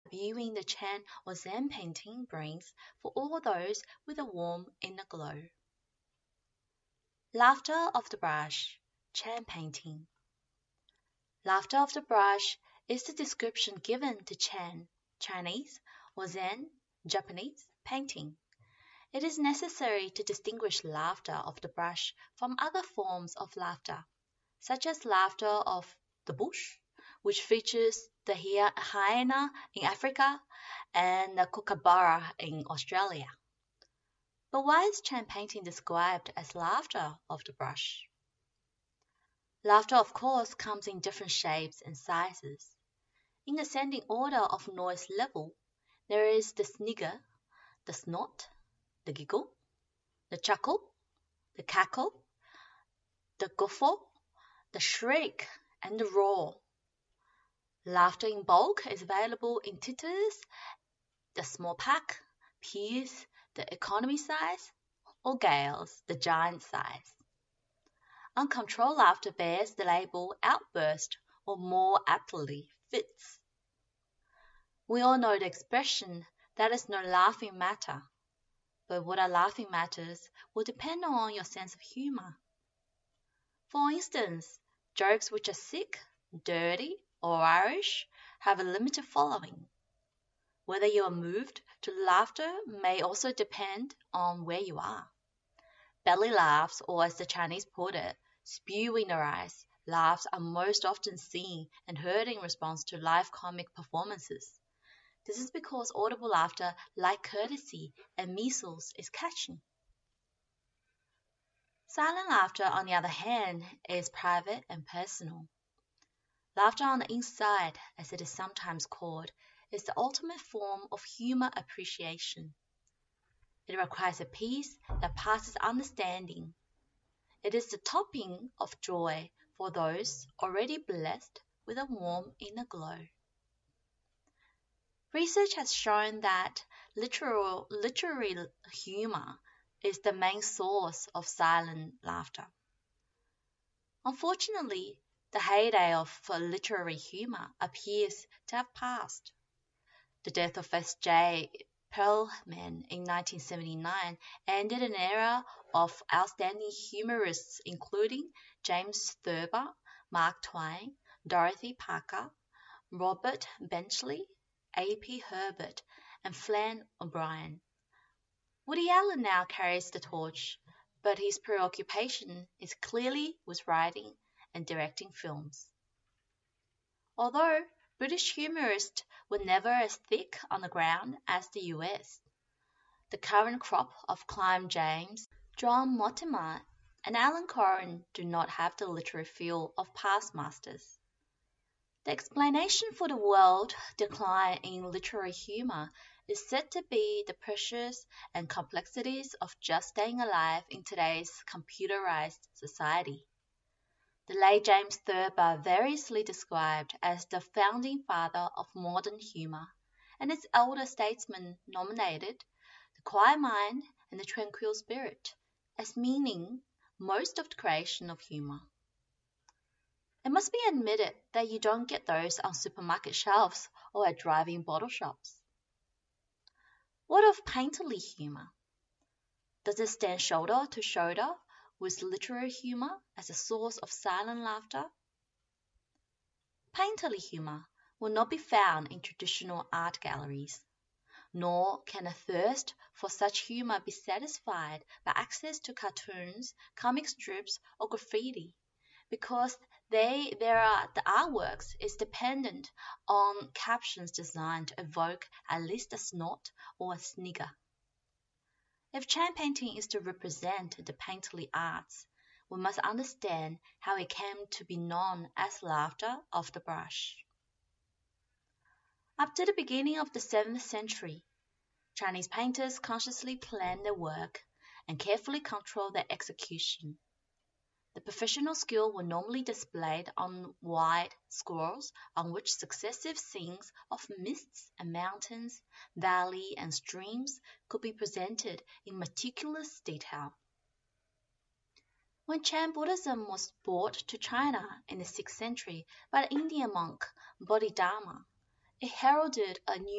viewing the Chan or Zen painting brings for all those with a warm inner glow. Laughter of the Brush, Chan painting. Laughter of the brush is the description given to Chan, Chinese, or Zen, Japanese, painting. It is necessary to distinguish laughter of the brush from other forms of laughter, such as laughter of the bush, which features the hyena in Africa and the kookaburra in Australia. But why is Chan painting described as laughter of the brush? Laughter, of course, comes in different shapes and sizes. In ascending order of noise level, there is the snigger, the snort, the giggle, the chuckle, the cackle, the guffaw, the shriek, and the roar. Laughter in bulk is available in titters, the small pack, peers, the economy size, or gales, the giant size. Uncontrolled laughter bears the label outburst or more aptly fits. We all know the expression, that is no laughing matter, but what are laughing matters will depend on your sense of humor. For instance, jokes which are sick, dirty, or Irish have a limited following. Whether you are moved to laughter may also depend on where you are. Belly laughs, or as the Chinese put it, spew in their eyes, laughs are most often seen and heard in response to live comic performances. This is because audible laughter, like courtesy and measles, is catchy. Silent laughter, on the other hand, is private and personal. Laughter on the inside, as it is sometimes called, is the ultimate form of humor appreciation. It requires a peace that passes understanding. It is the topping of joy for those already blessed with a warm inner glow. Research has shown that literary humor is the main source of silent laughter. Unfortunately, the heyday of literary humor appears to have passed. The death of S.J. Perelman in 1979 ended an era of outstanding humorists including James Thurber, Mark Twain, Dorothy Parker, Robert Benchley, A.P. Herbert, and Flann O'Brien. Woody Allen now carries the torch, but his preoccupation is clearly with writing and directing films. Although British humorists were never as thick on the ground as the US, the current crop of Clive James, John Mortimer, and Alan Coren do not have the literary feel of past masters. The explanation for the world decline in literary humor is said to be the pressures and complexities of just staying alive in today's computerized society. The late James Thurber variously described as the founding father of modern humor, and its elder statesmen nominated the quiet mind and the tranquil spirit as meaning most of the creation of humor. It must be admitted that you don't get those on supermarket shelves or at drive-in bottle shops. What of painterly humor? Does it stand shoulder to shoulder with literary humor as a source of silent laughter? Painterly humor will not be found in traditional art galleries, nor can a thirst for such humor be satisfied by access to cartoons, comic strips, or graffiti, because the artworks is dependent on captions designed to evoke at least a snort or a snigger. If Chan painting is to represent the painterly arts, we must understand how it came to be known as laughter of the brush. Up to the beginning of the 7th century, Chinese painters consciously planned their work and carefully controlled their execution. The professional skill were normally displayed on white scrolls on which successive scenes of mists and mountains, valley and streams could be presented in meticulous detail. When Chan Buddhism was brought to China in the 6th century by the Indian monk Bodhidharma, it heralded a new